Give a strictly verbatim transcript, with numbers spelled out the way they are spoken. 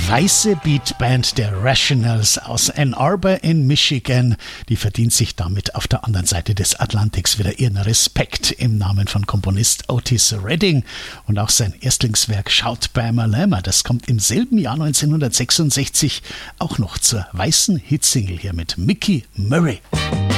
weiße Beatband der Rationals aus Ann Arbor in Michigan, die verdient sich damit auf der anderen Seite des Atlantiks wieder ihren Respekt im Namen von Komponist Otis Redding. Und auch sein Erstlingswerk Shout Bama Lama, das kommt im selben Jahr neunzehnhundertsechsundsechzig auch noch zur weißen Hitsingle hier mit Mickey Murray.